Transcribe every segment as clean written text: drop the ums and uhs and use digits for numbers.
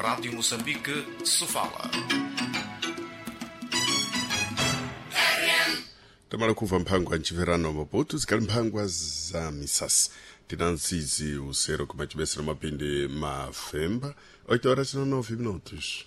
Rádio Moçambique, Sofala. Tamara kuva mphangwa nchiverano maputu zikali mphangwa za misasi tinansizi usero kumachibesera mapindi mafemba 8 horas na 9 minutos.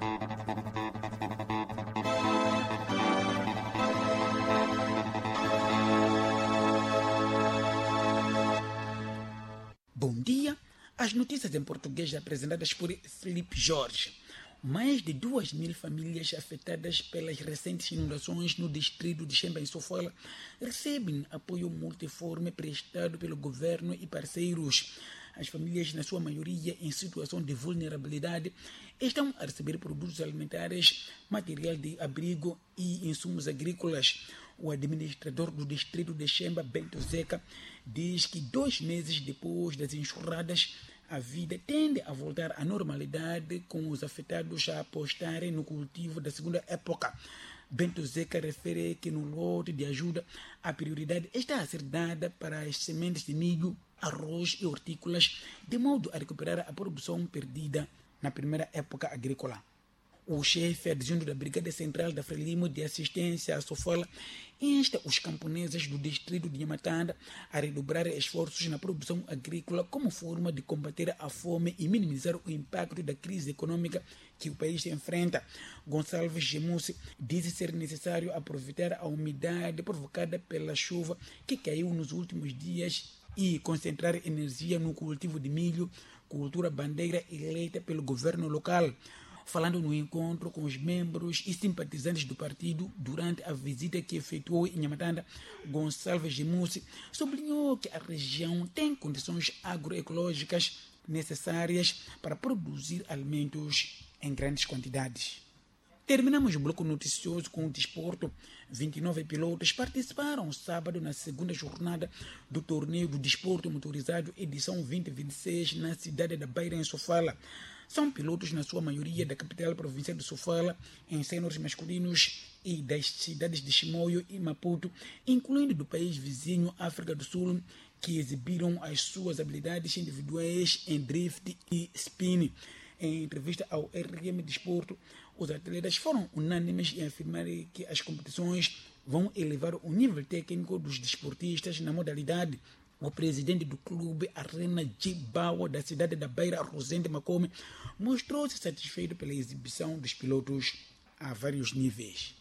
Bom dia. As notícias em português apresentadas por Felipe Jorge. Mais de 2.000 famílias afetadas pelas recentes inundações no distrito de Xemba, em Sofala, recebem apoio multiforme prestado pelo governo e parceiros. As famílias, na sua maioria em situação de vulnerabilidade, estão a receber produtos alimentares, material de abrigo e insumos agrícolas. O administrador do distrito de Xemba, Bento Zeca, diz que 2 meses depois das enxurradas, a vida tende a voltar à normalidade, com os afetados a apostarem no cultivo da segunda época. Bento Zeca refere que no lote de ajuda a prioridade está a ser dada para as sementes de milho, arroz e hortícolas, de modo a recuperar a produção perdida na primeira época agrícola. O chefe adjunto da Brigada Central da Frelimo de Assistência à Sofala insta os camponeses do distrito de Nhamatanda a redobrar esforços na produção agrícola como forma de combater a fome e minimizar o impacto da crise econômica que o país enfrenta. Gonçalves Gemussi diz ser necessário aproveitar a umidade provocada pela chuva que caiu nos últimos dias e concentrar energia no cultivo de milho, cultura bandeira eleita pelo governo local. Falando no encontro com os membros e simpatizantes do partido durante a visita que efetuou em Nhamatanda, Gonçalves Gemussi sublinhou que a região tem condições agroecológicas necessárias para produzir alimentos em grandes quantidades. Terminamos o bloco noticioso com o desporto. 29 pilotos participaram sábado na segunda jornada do torneio do desporto motorizado edição 2026 na cidade da Beira, em Sofala. São pilotos, na sua maioria, da capital provincial de Sofala, em sêniores masculinos e das cidades de Chimoio e Maputo, incluindo do país vizinho, África do Sul, que exibiram as suas habilidades individuais em drift e spin. Em entrevista ao RM Desporto, os atletas foram unânimes em afirmar que as competições vão elevar o nível técnico dos desportistas na modalidade. O presidente do clube Arena Jibawa da cidade da Beira, Rosende Macome, mostrou-se satisfeito pela exibição dos pilotos a vários níveis.